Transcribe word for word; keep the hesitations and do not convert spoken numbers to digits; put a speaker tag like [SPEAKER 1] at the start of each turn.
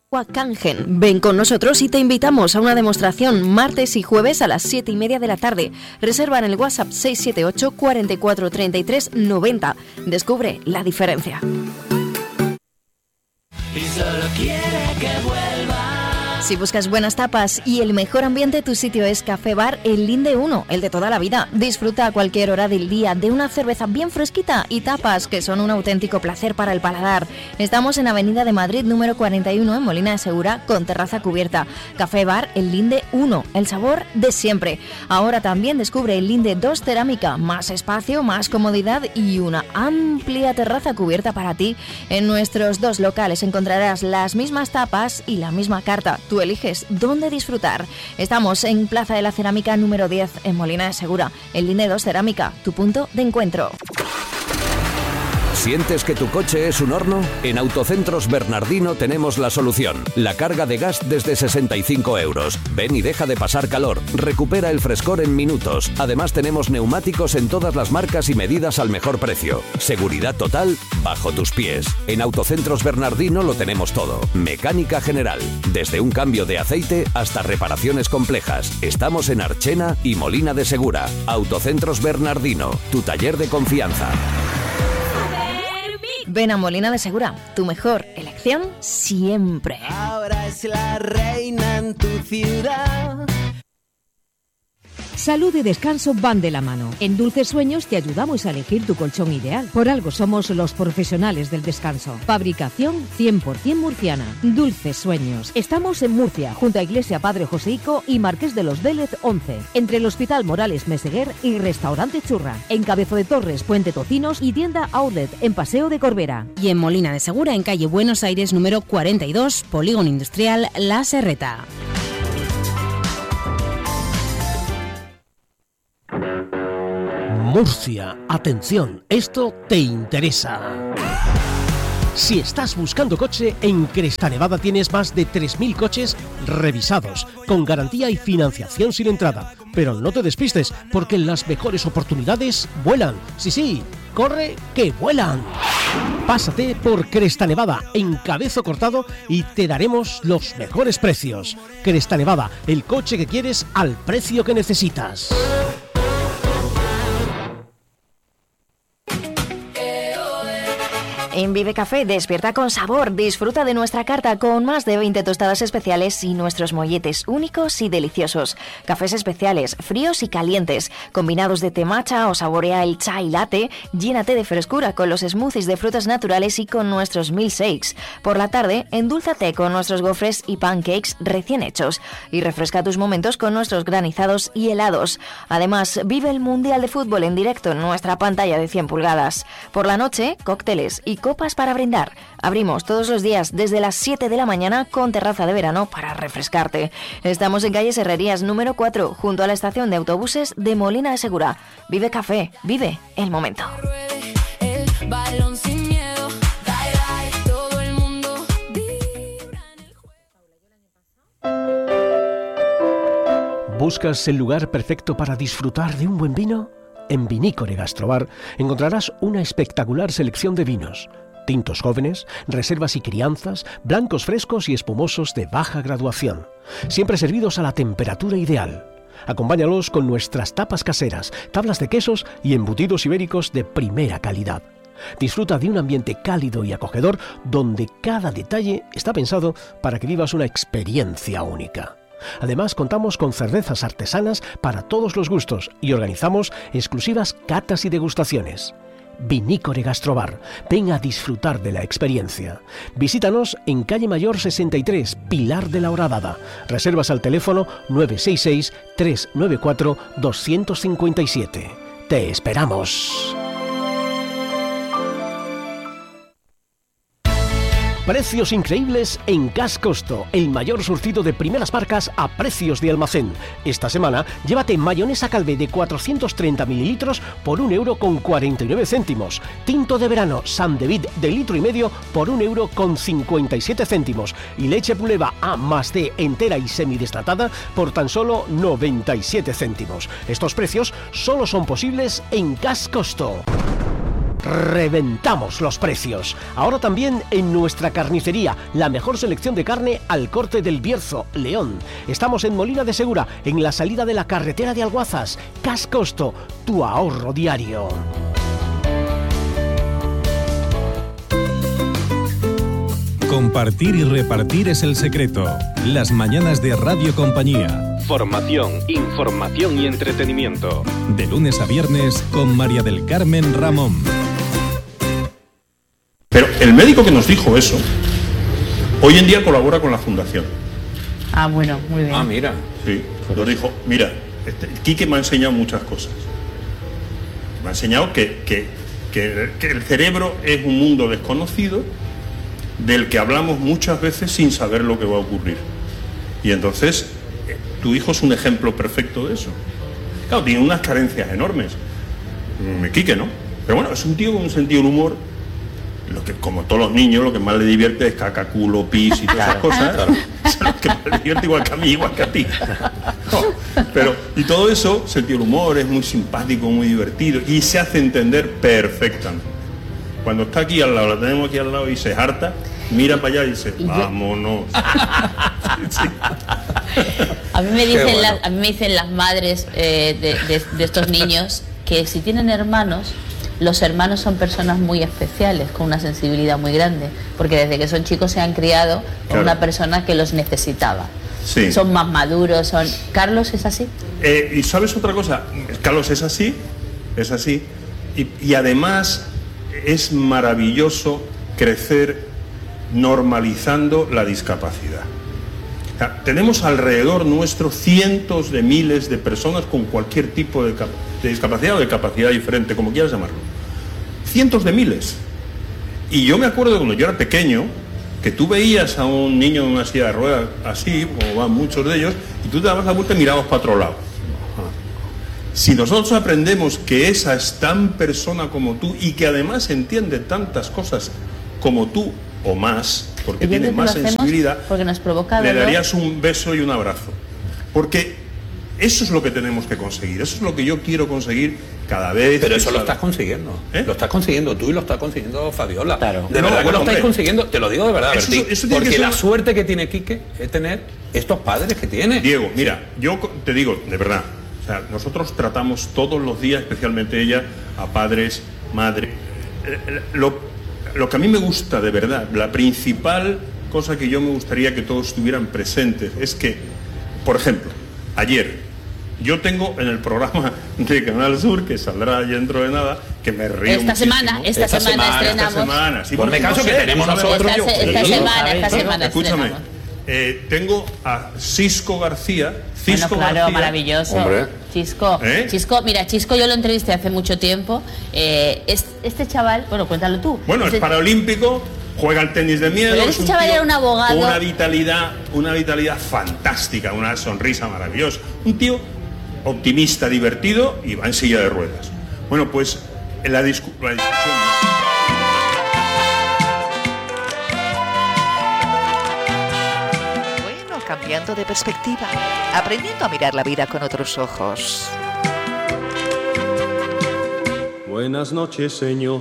[SPEAKER 1] Kangen. Ven con nosotros y te invitamos a una demostración martes y jueves a las siete y media de la tarde. Reserva en el WhatsApp seis siete ocho, cuarenta y cuatro, treinta y tres, noventa. Descubre la diferencia.
[SPEAKER 2] Y solo quiere que vuelva.
[SPEAKER 1] Si buscas buenas tapas y el mejor ambiente, tu sitio es Café Bar El Linde uno, el de toda la vida. Disfruta a cualquier hora del día de una cerveza bien fresquita y tapas que son un auténtico placer para el paladar. Estamos en Avenida de Madrid número cuarenta y uno en Molina de Segura con terraza cubierta. Café Bar El Linde uno, el sabor de siempre. Ahora también descubre El Linde dos Cerámica, más espacio, más comodidad y una amplia terraza cubierta para ti. En nuestros dos locales encontrarás las mismas tapas y la misma carta. Tú eliges dónde disfrutar. Estamos en Plaza de la Cerámica número diez en Molina de Segura. El Linde dos Cerámica, tu punto de encuentro.
[SPEAKER 3] ¿Sientes que tu coche es un horno? En Autocentros Bernardino tenemos la solución. La carga de gas desde sesenta y cinco euros. Ven y deja de pasar calor. Recupera el frescor en minutos. Además tenemos neumáticos en todas las marcas y medidas al mejor precio. Seguridad total bajo tus pies. En Autocentros Bernardino lo tenemos todo. Mecánica general. Desde un cambio de aceite hasta reparaciones complejas. Estamos en Archena y Molina de Segura. Autocentros Bernardino. Tu taller de confianza.
[SPEAKER 1] Ven a Molina de Segura, tu mejor elección siempre.
[SPEAKER 2] Ahora es la reina en tu ciudad.
[SPEAKER 4] Salud y descanso van de la mano. En Dulces Sueños te ayudamos a elegir tu colchón ideal. Por algo somos los profesionales del descanso. Fabricación cien por ciento murciana. Dulces Sueños. Estamos en Murcia, junto a Iglesia Padre Joseico y Marqués de los Vélez once. Entre el Hospital Morales Meseguer y Restaurante Churra. En Cabezo de Torres, Puente Tocinos y tienda Outlet en Paseo de Corbera.
[SPEAKER 5] Y en Molina de Segura, en calle Buenos Aires número cuarenta y dos, Polígono Industrial La Serreta.
[SPEAKER 6] Murcia, atención, esto te interesa. Si estás buscando coche, en Cresta Nevada tienes más de tres mil coches revisados, con garantía y financiación sin entrada. Pero no te despistes, porque las mejores oportunidades vuelan. Sí, sí, corre que vuelan. Pásate por Cresta Nevada, en Cabezo Cortado, y te daremos los mejores precios. Cresta Nevada, el coche que quieres al precio que necesitas.
[SPEAKER 1] En Vive Café, despierta con sabor. Disfruta de nuestra carta con más de veinte tostadas especiales y nuestros molletes únicos y deliciosos. Cafés especiales, fríos y calientes, combinados de té matcha o saborea el chai latte. Llénate de frescura con los smoothies de frutas naturales y con nuestros milkshakes. Por la tarde, endúlzate con nuestros gofres y pancakes recién hechos. Y refresca tus momentos con nuestros granizados y helados. Además, vive el Mundial de Fútbol en directo en nuestra pantalla de cien pulgadas. Por la noche, cócteles y copas para brindar. Abrimos todos los días desde las siete de la mañana con terraza de verano para refrescarte. Estamos en calle Herrerías número cuatro, junto a la estación de autobuses de Molina de Segura. Vive Café, vive el momento.
[SPEAKER 6] ¿Buscas el lugar perfecto para disfrutar de un buen vino? En Vinícore Gastrobar encontrarás una espectacular selección de vinos, tintos jóvenes, reservas y crianzas, blancos frescos y espumosos de baja graduación, siempre servidos a la temperatura ideal. Acompáñalos con nuestras tapas caseras, tablas de quesos y embutidos ibéricos de primera calidad. Disfruta de un ambiente cálido y acogedor donde cada detalle está pensado para que vivas una experiencia única. Además, contamos con cervezas artesanas para todos los gustos y organizamos exclusivas catas y degustaciones. Vinícore Gastrobar, ven a disfrutar de la experiencia. Visítanos en calle Mayor sesenta y tres, Pilar de la Horadada. Reservas al teléfono nueve seis seis, tres nueve cuatro, dos cinco siete. ¡Te esperamos! Precios increíbles en Gas Costo, el mayor surtido de primeras marcas a precios de almacén. Esta semana, llévate mayonesa Calvé de cuatrocientos treinta mililitros por un euro con cuarenta y nueve céntimos. Tinto de verano San David de litro y medio por un euro con cincuenta y siete céntimos. Y leche Puleva A más D entera y semidestratada por tan solo noventa y siete céntimos. Estos precios solo son posibles en Gas Costo. Reventamos los precios. Ahora también en nuestra carnicería, la mejor selección de carne al corte del Bierzo, León. Estamos en Molina de Segura, en la salida de la carretera de Alguazas. Cascosto, tu ahorro diario.
[SPEAKER 7] Compartir y repartir es el secreto. Las mañanas de Radio Compañía.
[SPEAKER 8] Formación, información y entretenimiento.
[SPEAKER 7] De lunes a viernes con María del Carmen Ramón.
[SPEAKER 9] Pero el médico que nos dijo eso, hoy en día colabora con la fundación.
[SPEAKER 10] Ah, bueno, muy bien.
[SPEAKER 11] Ah, mira.
[SPEAKER 9] Sí, nos dijo, mira, este, Quique me ha enseñado muchas cosas. Me ha enseñado que, que, que, que el cerebro es un mundo desconocido del que hablamos muchas veces sin saber lo que va a ocurrir. Y entonces, tu hijo es un ejemplo perfecto de eso. Claro, tiene unas carencias enormes. Me Quique, ¿no? Pero bueno, es un tío con un sentido del humor. Lo que, como todos los niños, lo que más le divierte es caca, culo, pis y todas esas cosas. Claro. Es lo que más le divierte, igual que a mí, igual que a ti. No, pero, y todo eso, sentido del humor, es muy simpático, muy divertido y se hace entender perfectamente. Cuando está aquí al lado, la tenemos aquí al lado y se harta, mira para allá y dice, vámonos. Sí.
[SPEAKER 10] A mí me dicen,
[SPEAKER 11] bueno.
[SPEAKER 10] las, a mí me dicen las madres eh, de, de, de estos niños que si tienen hermanos, los hermanos son personas muy especiales, con una sensibilidad muy grande, porque desde que son chicos se han criado con claro. una persona que los necesitaba. Sí. Son más maduros, son... ¿Carlos es así?
[SPEAKER 9] Eh, y ¿sabes otra cosa? Carlos es así, es así, y, y además es maravilloso crecer normalizando la discapacidad. O sea, tenemos alrededor nuestro cientos de miles de personas con cualquier tipo de, de discapacidad o de capacidad diferente, como quieras llamarlo. Cientos de miles. Y yo me acuerdo de cuando yo era pequeño, que tú veías a un niño en una silla de ruedas así, como van muchos de ellos, y tú te dabas la vuelta y mirabas para otro lado. Si nosotros aprendemos que esa es tan persona como tú y que además entiende tantas cosas como tú o más, porque
[SPEAKER 10] y
[SPEAKER 9] tiene más sensibilidad,
[SPEAKER 10] porque nos provoca
[SPEAKER 9] le
[SPEAKER 10] dolor.
[SPEAKER 9] darías un beso y un abrazo. Porque eso es lo que tenemos que conseguir, eso es lo que yo quiero conseguir cada vez.
[SPEAKER 11] Pero eso lo estás consiguiendo,
[SPEAKER 9] ¿Eh?
[SPEAKER 11] lo estás consiguiendo tú y lo está consiguiendo Fabiola.
[SPEAKER 9] Claro.
[SPEAKER 11] De
[SPEAKER 9] No,
[SPEAKER 11] verdad que
[SPEAKER 9] bueno,
[SPEAKER 11] lo estáis
[SPEAKER 9] hombre.
[SPEAKER 11] consiguiendo, te lo digo de verdad,
[SPEAKER 9] Eso-
[SPEAKER 11] Bertín,
[SPEAKER 9] eso tiene
[SPEAKER 11] porque
[SPEAKER 9] que ser
[SPEAKER 11] la
[SPEAKER 9] una-
[SPEAKER 11] suerte que tiene Quique es tener estos padres que tiene.
[SPEAKER 9] Diego, mira, yo co- te digo, de verdad, o sea, nosotros tratamos todos los días, especialmente ella, a padres, madres. Eh, eh, Lo, lo que a mí me gusta de verdad, la principal cosa que yo me gustaría que todos estuvieran presentes es que, por ejemplo, ayer yo tengo en el programa de Canal Sur, que saldrá dentro de nada, que me río
[SPEAKER 10] Esta
[SPEAKER 9] muchísimo.
[SPEAKER 10] semana, esta,
[SPEAKER 11] Esta
[SPEAKER 10] semana,
[SPEAKER 11] semana,
[SPEAKER 10] estrenamos.
[SPEAKER 9] Esta semana, sí,
[SPEAKER 11] Ponme
[SPEAKER 9] porque
[SPEAKER 11] caso
[SPEAKER 9] no
[SPEAKER 11] que
[SPEAKER 9] sé,
[SPEAKER 11] tenemos
[SPEAKER 9] tú sabes
[SPEAKER 11] nosotros.
[SPEAKER 9] yo.
[SPEAKER 10] Esta, esta
[SPEAKER 11] Sí,
[SPEAKER 10] semana, esta
[SPEAKER 9] Bueno,
[SPEAKER 10] semana
[SPEAKER 9] escúchame,
[SPEAKER 10] estrenamos.
[SPEAKER 9] eh, tengo a Cisco García. Cisco
[SPEAKER 10] Bueno, claro,
[SPEAKER 9] García,
[SPEAKER 10] maravilloso.
[SPEAKER 11] Hombre.
[SPEAKER 10] Chisco,
[SPEAKER 9] ¿Eh?
[SPEAKER 10] Chisco, mira, Chisco yo lo entrevisté hace mucho tiempo. Eh, es- este chaval, bueno, cuéntalo tú.
[SPEAKER 9] Bueno,
[SPEAKER 10] Este-
[SPEAKER 9] es paralímpico, juega al tenis de miedo.
[SPEAKER 10] Pero
[SPEAKER 9] es
[SPEAKER 10] ese
[SPEAKER 9] un
[SPEAKER 10] chaval
[SPEAKER 9] tío
[SPEAKER 10] era un abogado.
[SPEAKER 9] con Una vitalidad, una vitalidad fantástica, una sonrisa maravillosa. Un tío optimista, divertido y va en silla de ruedas. Bueno, pues en la, discu- la discusión.
[SPEAKER 12] Bueno, cambiando de perspectiva, aprendiendo a mirar la vida con otros ojos.
[SPEAKER 2] Buenas noches, señor.